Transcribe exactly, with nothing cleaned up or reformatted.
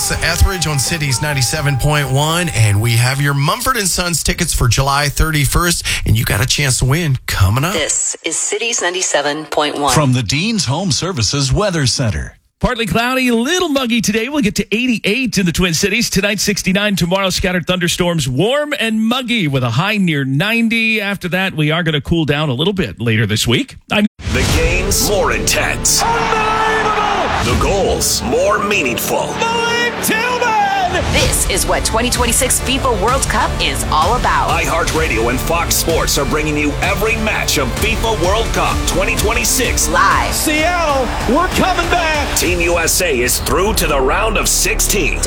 It's Etheridge on Cities ninety-seven point one, and we have your Mumford and Sons tickets for July thirty-first, and you got a chance to win coming up. This is Cities ninety-seven point one. From the Dean's Home Services Weather Center. Partly cloudy, a little muggy today. We'll get to eighty-eight in the Twin Cities. Tonight, sixty-nine. Tomorrow, scattered thunderstorms, warm and muggy with a high near ninety. After that, we are going to cool down a little bit later this week. I'm- the games more intense. Unbelievable! The goals more meaningful. Malik Tillman! This is what twenty twenty-six FIFA World Cup is all about. iHeartRadio and Fox Sports are bringing you every match of FIFA World Cup twenty twenty-six. Live. Seattle, we're coming back. Team U S A is through to the round of sixteen.